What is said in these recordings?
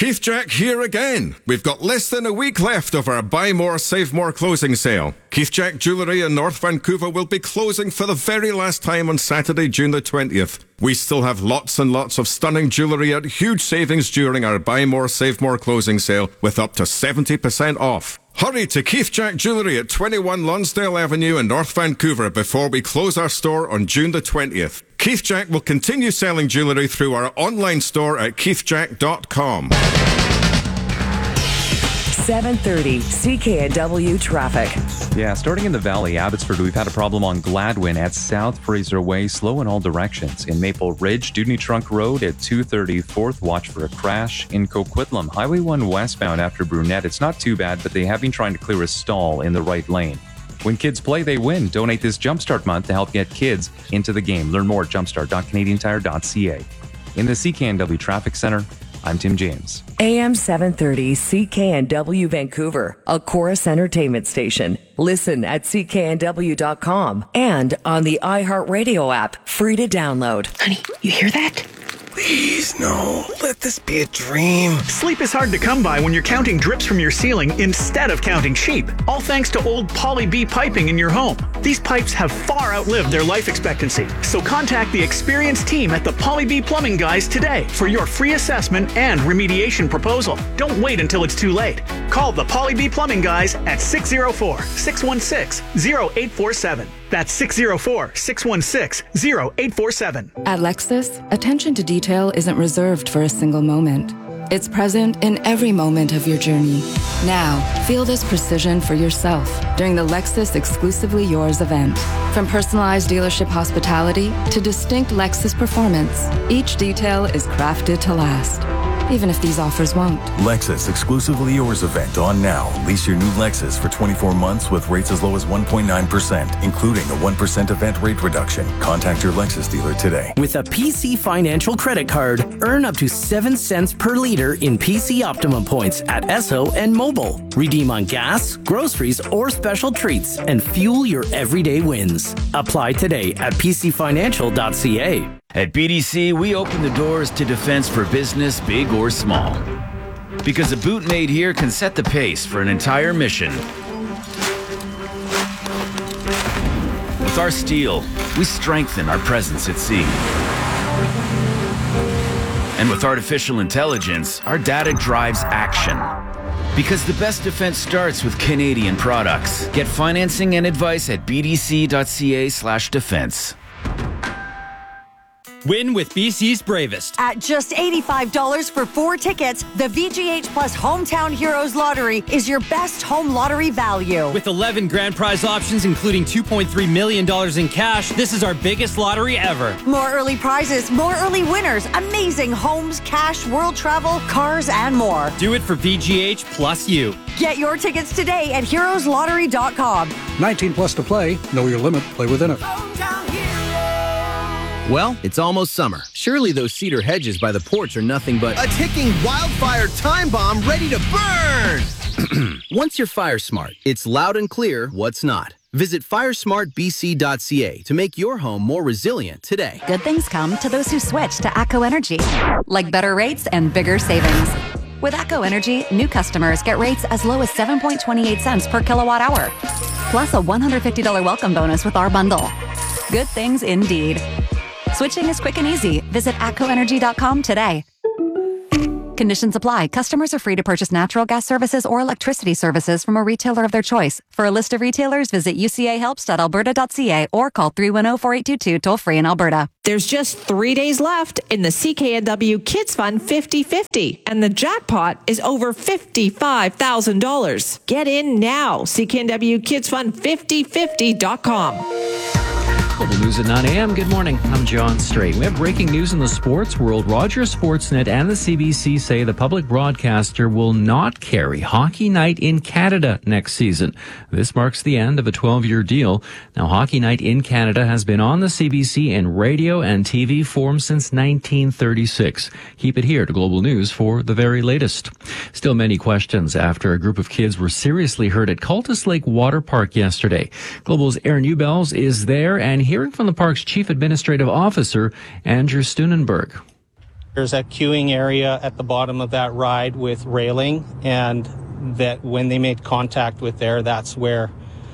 Keith Jack here again. We've got less than a week left of our Buy More, Save More closing sale. Keith Jack Jewellery in North Vancouver will be closing for the very last time on Saturday, June the 20th. We still have lots and lots of stunning jewellery at huge savings during our Buy More, Save More closing sale with up to 70% off. Hurry to Keith Jack Jewellery at 21 Lonsdale Avenue in North Vancouver before we close our store on June the 20th. Keith Jack will continue selling jewellery through our online store at keithjack.com. 7:30 CKNW traffic. Yeah, starting in the valley, Abbotsford, we've had a problem on Gladwin at South Fraser Way, slow in all directions. In Maple Ridge, Dewdney Trunk Road at 234th, watch for a crash. In Coquitlam, Highway 1 westbound after Brunette, it's not too bad, but they have been trying to clear a stall in the right lane. When kids play, they win. Donate this Jumpstart month to help get kids into the game. Learn more at jumpstart.canadiantire.ca. In the CKNW Traffic Center, I'm Tim James. AM 730 CKNW Vancouver, a Chorus Entertainment station. Listen at cknw.com and on the iHeartRadio app, free to download. Honey, you hear that? Please, no. Let this be a dream. Sleep is hard to come by when you're counting drips from your ceiling instead of counting sheep. All thanks to old Poly B piping in your home. These pipes have far outlived their life expectancy. So contact the experienced team at the Poly B Plumbing Guys today for your free assessment and remediation proposal. Don't wait until it's too late. Call the Poly B Plumbing Guys at 604-616-0847. That's 604-616-0847. At Lexus, attention to detail isn't reserved for a single moment. It's present in every moment of your journey. Now, feel this precision for yourself during the Lexus Exclusively Yours event. From personalized dealership hospitality to distinct Lexus performance, each detail is crafted to last, even if these offers won't. Lexus Exclusively Yours event on now. Lease your new Lexus for 24 months with rates as low as 1.9%, including a 1% event rate reduction. Contact your Lexus dealer today. With a PC Financial credit card, earn up to 7 cents per liter in PC Optimum points at Esso and Mobile. Redeem on gas, groceries, or special treats and fuel your everyday wins. Apply today at pcfinancial.ca. At BDC, we open the doors to defense for business, big or small. Because a boot made here can set the pace for an entire mission. With our steel, we strengthen our presence at sea. And with artificial intelligence, our data drives action. Because the best defense starts with Canadian products. Get financing and advice at bdc.ca/defense. Win with BC's Bravest. At just $85 for 4 tickets, the VGH Plus Hometown Heroes Lottery is your best home lottery value. With 11 grand prize options, including $2.3 million in cash, this is our biggest lottery ever. More early prizes, more early winners, amazing homes, cash, world travel, cars, and more. Do it for VGH plus you. Get your tickets today at heroeslottery.com. 19 plus to play. Know your limit. Play within it. Well, it's almost summer. Surely those cedar hedges by the porch are nothing but a ticking wildfire time bomb ready to burn! Once you're fire smart, it's loud and clear what's not. Visit firesmartbc.ca to make your home more resilient today. Good things come to those who switch to ATCO Energy, like better rates and bigger savings. With ATCO Energy, new customers get rates as low as 7.28 cents per kilowatt hour, plus a $150 welcome bonus with our bundle. Good things indeed. Switching is quick and easy. Visit atcoenergy.com today. Conditions apply. Customers are free to purchase natural gas services or electricity services from a retailer of their choice. For a list of retailers, visit ucahelps.alberta.ca or call 310-4822 toll-free in Alberta. There's just 3 days left in the CKNW Kids Fund 50-50, and the jackpot is over $55,000. Get in now. CKNWKidsFund5050.com. Global News at 9 a.m. Good morning. I'm John Strait. We have breaking news in the sports world. Rogers Sportsnet and the CBC say the public broadcaster will not carry Hockey Night in Canada next season. This marks the end of a 12-year deal. Now, Hockey Night in Canada has been on the CBC in radio and TV form since 1936. Keep it here to Global News for the very latest. Still many questions after a group of kids were seriously hurt at Cultus Lake Water Park yesterday. Global's Aaron Ubels is there and hearing from the park's Chief Administrative Officer, Andrew Stunenberg. There's a queuing area at the bottom of that ride with railing, and that when they made contact with there, that's where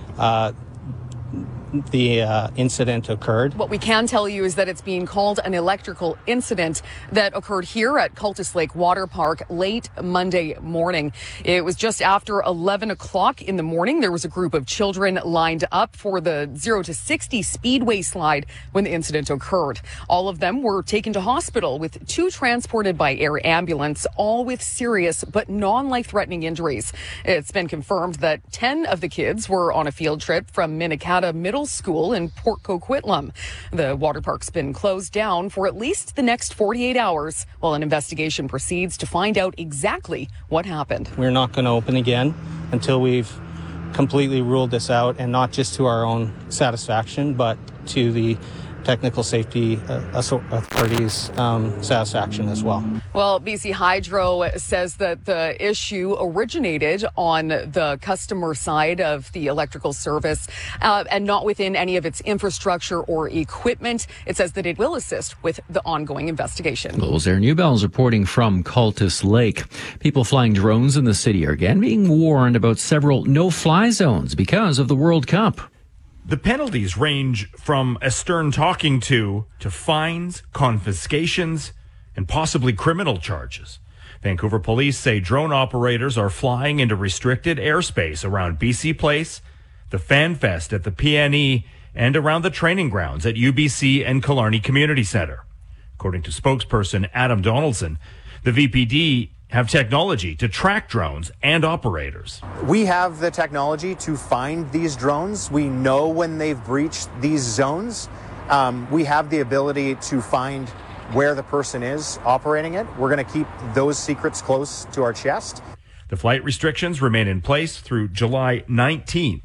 the incident occurred. What we can tell you is that it's being called an electrical incident that occurred here at Cultus Lake Water Park late Monday morning. It was just after 11 o'clock in the morning. There was a group of children lined up for the 0 to 60 speedway slide when the incident occurred. All of them were taken to hospital, with 2 transported by air ambulance, all with serious but non-life-threatening injuries. It's been confirmed that 10 of the kids were on a field trip from Minikata Middle School in Port Coquitlam. The water park's been closed down for at least the next 48 hours while an investigation proceeds to find out exactly what happened. We're not going to open again until we've completely ruled this out, and not just to our own satisfaction, but to the technical safety authorities' satisfaction as well. Well, BC Hydro says that the issue originated on the customer side of the electrical service and not within any of its infrastructure or equipment. It says that it will assist with the ongoing investigation. Global Air Newbell's reporting from Cultus Lake. People flying drones in the city are again being warned about several no-fly zones because of the World Cup. The penalties range from a stern talking to fines, confiscations, and possibly criminal charges. Vancouver police say drone operators are flying into restricted airspace around BC Place, the Fan Fest at the PNE, and around the training grounds at UBC and Killarney Community Centre. According to spokesperson Adam Donaldson, the VPD have technology to track drones and operators. We have the technology to find these drones. We know when they've breached these zones. We have the ability to find where the person is operating it. We're going to keep those secrets close to our chest. The flight restrictions remain in place through July 19th,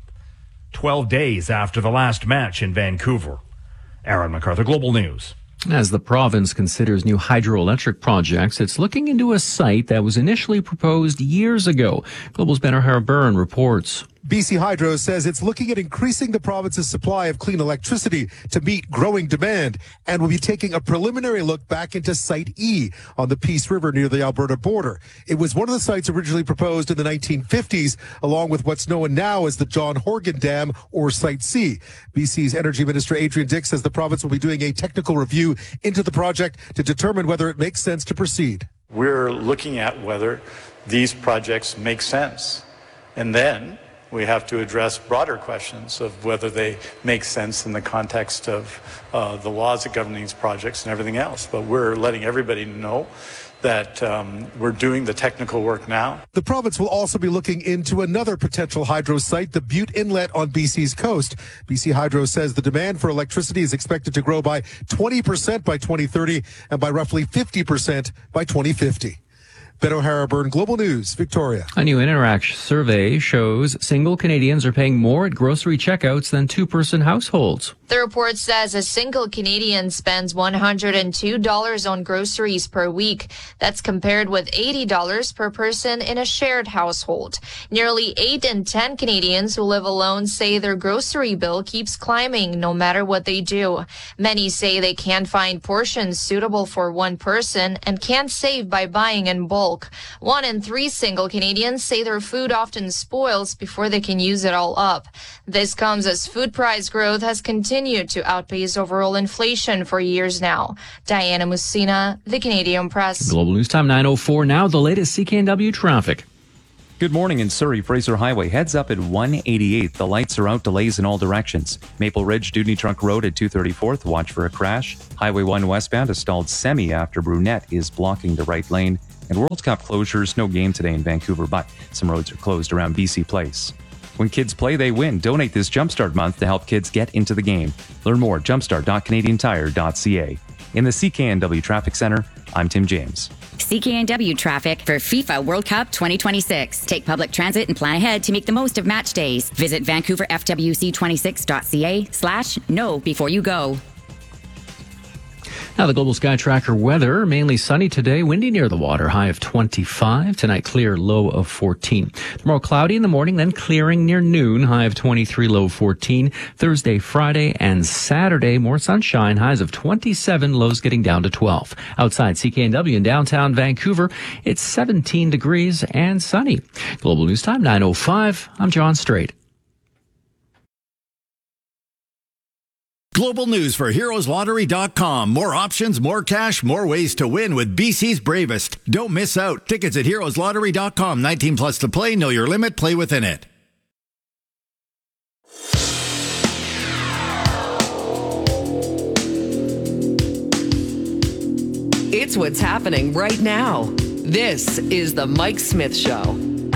12 days after the last match in Vancouver. Aaron MacArthur, Global News. As the province considers new hydroelectric projects, it's looking into a site that was initially proposed years ago. Global's Ben O'Hara-Byrne reports. BC Hydro says it's looking at increasing the province's supply of clean electricity to meet growing demand, and will be taking a preliminary look back into Site E on the Peace River near the Alberta border. It was one of the sites originally proposed in the 1950s, along with what's known now as the John Horgan Dam, or Site C. BC's Energy Minister Adrian Dix says the province will be doing a technical review into the project to determine whether it makes sense to proceed. We're looking at whether these projects make sense, and then we have to address broader questions of whether they make sense in the context of the laws that govern these projects and everything else. But we're letting everybody know that we're doing the technical work now. The province will also be looking into another potential hydro site, the Butte Inlet on BC's coast. BC Hydro says the demand for electricity is expected to grow by 20% by 2030 and by roughly 50% by 2050. Ben O'Hara-Byrne, Global News, Victoria. A new Interact survey shows single Canadians are paying more at grocery checkouts than two-person households. The report says a single Canadian spends $102 on groceries per week. That's compared with $80 per person in a shared household. Nearly 8 in 10 Canadians who live alone say their grocery bill keeps climbing no matter what they do. Many say they can't find portions suitable for one person and can't save by buying in bulk. 1 in 3 single Canadians say their food often spoils before they can use it all up. This comes as food price growth has continued to outpace overall inflation for years now. Diana Musina, The Canadian Press. Global News Time 9:04 now. The latest CKNW traffic. Good morning in Surrey. Fraser Highway heads up at 188th. The lights are out, delays in all directions. Maple Ridge, Dudney Trunk Road at 234th. Watch for a crash. Highway 1 westbound, a stalled semi after Brunette is blocking the right lane. And World Cup closures, no game today in Vancouver, but some roads are closed around BC Place. When kids play, they win. Donate this Jumpstart month to help kids get into the game. Learn more at jumpstart.canadiantire.ca. In the CKNW Traffic Center, I'm Tim James. CKNW traffic for FIFA World Cup 2026. Take public transit and plan ahead to make the most of match days. Visit VancouverFWC26.ca/know before you go. Now the Global Sky Tracker weather, mainly sunny today, windy near the water, high of 25. Tonight clear, low of 14. Tomorrow cloudy in the morning, then clearing near noon, high of 23, low of 14. Thursday, Friday, and Saturday, more sunshine, highs of 27, lows getting down to 12. Outside CKNW in downtown Vancouver, it's 17 degrees and sunny. Global News Time, 9:05. I'm John Strait. Global news for HeroesLottery.com. More options, more cash, more ways to win with BC's bravest. Don't miss out. Tickets at HeroesLottery.com. 19 plus to play. Know your limit. Play within it. It's what's happening right now. This is the Mike Smith Show.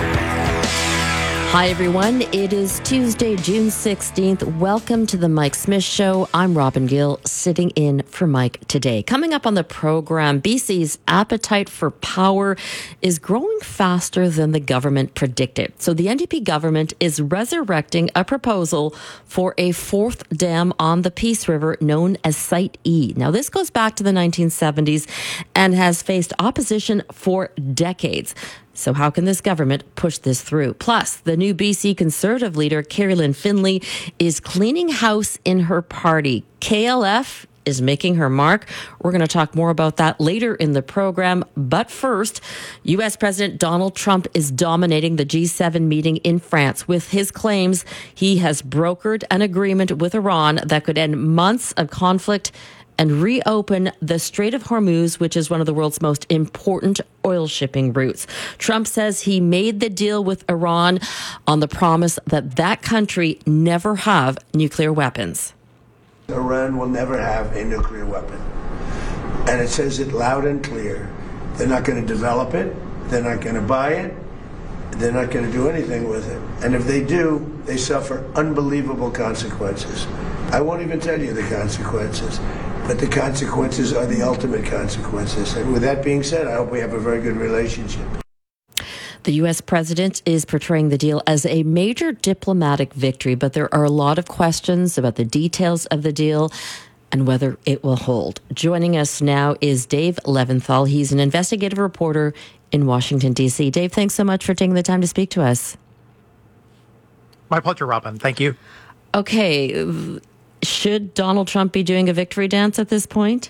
Hi, everyone. It is Tuesday, June 16th. Welcome to the Mike Smith Show. I'm Robin Gill, sitting in for Mike today. Coming up on the program, BC's appetite for power is growing faster than the government predicted. So the NDP government is resurrecting a proposal for a fourth dam on the Peace River known as Site E. Now, this goes back to the 1970s and has faced opposition for decades. So how can this government push this through? Plus, the new BC Conservative leader, Kerry-Lynne Finlay, is cleaning house in her party. KLF is making her mark. We're going to talk more about that later in the program. But first, U.S. President Donald Trump is dominating the G7 meeting in France with his claims he has brokered an agreement with Iran that could end months of conflict and reopen the Strait of Hormuz, which is one of the world's most important oil shipping routes. Trump says he made the deal with Iran on the promise that that country never have nuclear weapons. Iran will never have a nuclear weapon. And it says it loud and clear. They're not going to develop it. They're not going to buy it. They're not going to do anything with it. And if they do, they suffer unbelievable consequences. I won't even tell you the consequences. But the consequences are the ultimate consequences. And with that being said, I hope we have a very good relationship. The U.S. president is portraying the deal as a major diplomatic victory, but there are a lot of questions about the details of the deal and whether it will hold. Joining us now is Dave Leventhal. He's an investigative reporter in Washington, D.C. Dave, thanks so much for taking the time to speak to us. My pleasure, Robin. Thank you. Okay. Should Donald Trump be doing a victory dance at this point?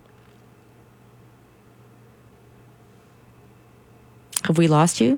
Have we lost you?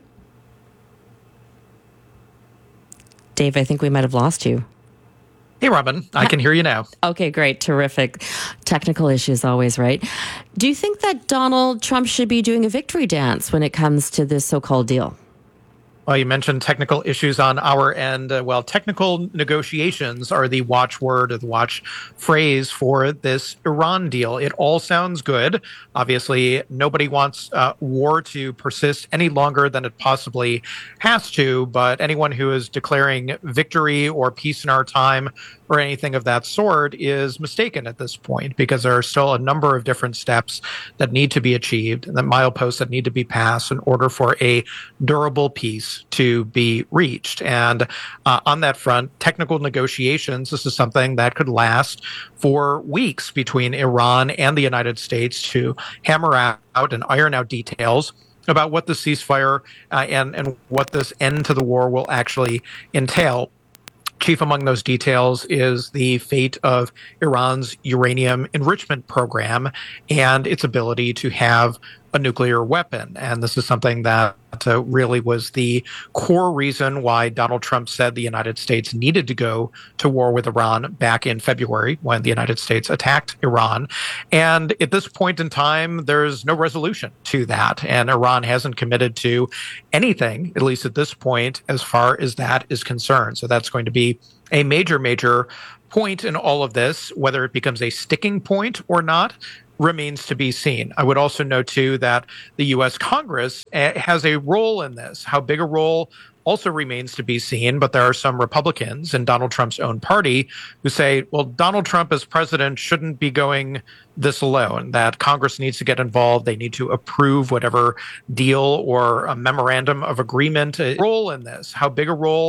Dave, I think we might have lost you. Hey, Robin. I can hear you now. Okay, great. Terrific. Technical issues always, right? Do you think that Donald Trump should be doing a victory dance when it comes to this so-called deal? Well, you mentioned technical issues on our end. Well, technical negotiations are the watchword or the watch phrase for this Iran deal. It all sounds good. Obviously, nobody wants war to persist any longer than it possibly has to. But anyone who is declaring victory or peace in our time or anything of that sort is mistaken at this point, because there are still a number of different steps that need to be achieved and the mileposts that need to be passed in order for a durable peace to be reached. And on that front, technical negotiations, this is something that could last for weeks between Iran and the United States to hammer out and iron out details about what the ceasefire and what this end to the war will actually entail. Chief among those details is the fate of Iran's uranium enrichment program and its ability to have a nuclear weapon. And this is something that really was the core reason why Donald Trump said the United States needed to go to war with Iran back in February when the United States attacked Iran. And at this point in time, there's no resolution to that. And Iran hasn't committed to anything, at least at this point, as far as that is concerned. So that's going to be a major point in all of this. Whether it becomes a sticking point or not remains to be seen. I would also note, too, that the U.S. Congress has a role in this. How big a role also remains to be seen, but there are some Republicans in Donald Trump's own party who say, well, Donald Trump as president shouldn't be going this alone, that Congress needs to get involved. They need to approve whatever deal or a memorandum of agreement, a role in this. How big a role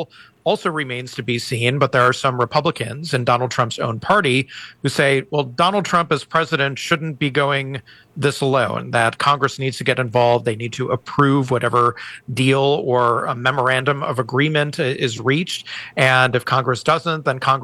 also remains to be seen, but there are some Republicans in Donald Trump's own party who say, well, Donald Trump as president shouldn't be going this alone, that Congress needs to get involved. They need to approve whatever deal or a memorandum of agreement is reached. And if Congress doesn't, then Congress